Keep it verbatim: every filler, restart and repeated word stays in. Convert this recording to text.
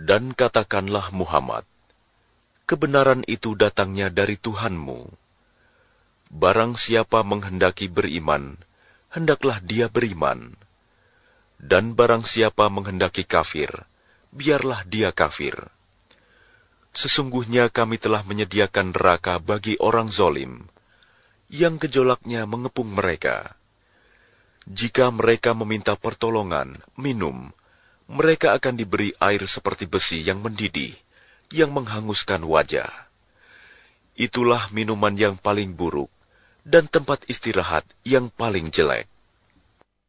Dan katakanlah Muhammad, kebenaran itu datangnya dari Tuhanmu. Barang siapa menghendaki beriman, hendaklah dia beriman. Dan barang siapa menghendaki kafir, biarlah dia kafir. Sesungguhnya kami telah menyediakan neraka bagi orang zolim, yang gejolaknya mengepung mereka. Jika mereka meminta pertolongan, minum, mereka akan diberi air seperti besi yang mendidih, yang menghanguskan wajah. Itulah minuman yang paling buruk, dan tempat istirahat yang paling jelek.